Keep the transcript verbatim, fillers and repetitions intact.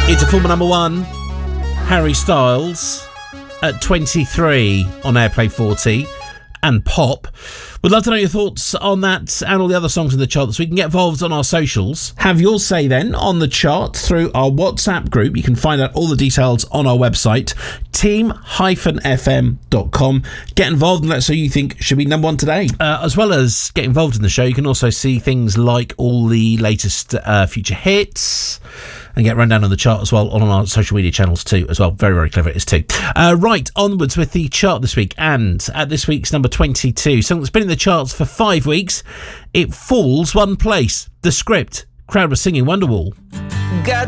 It's a former number one, Harry Styles, at twenty-three on Airplay forty and Pop. We'd love to know your thoughts on that and all the other songs in the chart so we can get involved on our socials. Have your say then on the chart through our WhatsApp group. You can find out all the details on our website, team dash f m dot com. Get involved and let us know who you think should be number one today. Uh, as well as get involved in the show, you can also see things like all the latest uh, future hits and get run down on the chart as well on our social media channels too as well. Very, very clever it is too. Uh, right, onwards with the chart this week. And at this week's number twenty-two, something that's been in the charts for five weeks, it falls one place. The Script. Crowd was singing Wonderwall. Got